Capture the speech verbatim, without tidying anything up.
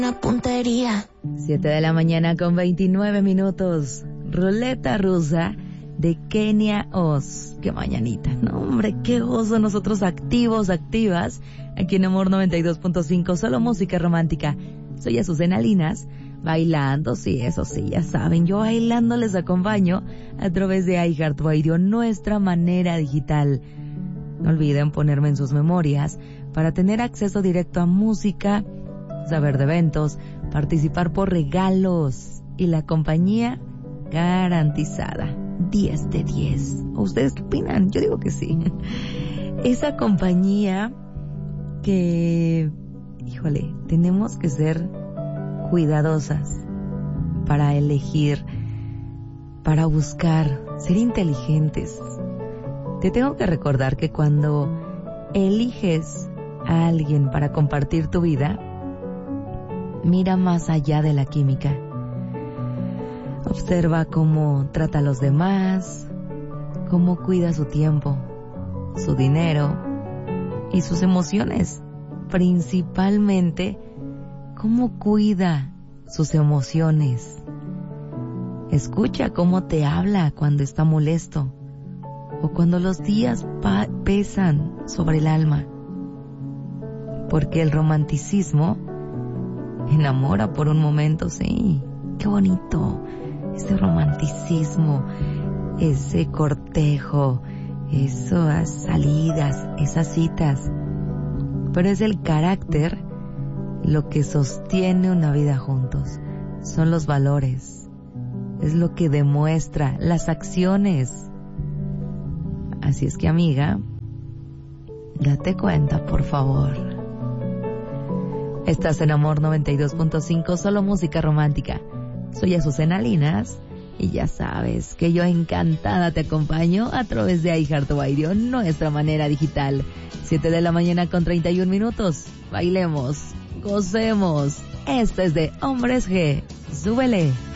Una puntería. siete de la mañana con veintinueve minutos. Ruleta rusa de Kenia Oz. Qué mañanita. No, hombre, qué oso. Nosotros activos, activas. Aquí en Amor noventa y dos punto cinco. Solo música romántica. Soy Azucena Linas. Bailando, sí, eso sí, ya saben. Yo bailando les acompaño a través de iHeartRadio, nuestra manera digital. No olviden ponerme en sus memorias para tener acceso directo a música, saber de eventos, participar por regalos y la compañía garantizada. diez de diez. ¿O ustedes qué opinan? Yo digo que sí. Esa compañía que, híjole, tenemos que ser cuidadosas para elegir, para buscar, ser inteligentes. Te tengo que recordar que cuando eliges a alguien para compartir tu vida, mira más allá de la química. Observa cómo trata a los demás, cómo cuida su tiempo, su dinero y sus emociones. Principalmente, cómo cuida sus emociones. Escucha cómo te habla cuando está molesto o cuando los días pa- pesan sobre el alma. Porque el romanticismo enamora por un momento, sí. Qué bonito. Ese romanticismo, ese cortejo, esas salidas, esas citas. Pero es el carácter lo que sostiene una vida juntos. Son los valores. Es lo que demuestra las acciones. Así es que, amiga, date cuenta, por favor. Estás en Amor noventa y dos punto cinco, solo música romántica. Soy Azucena Linas y ya sabes que yo encantada te acompaño a través de iHeartRadio, nuestra manera digital. siete de la mañana con treinta y un minutos. Bailemos, gocemos. Este es de Hombres G. Súbele.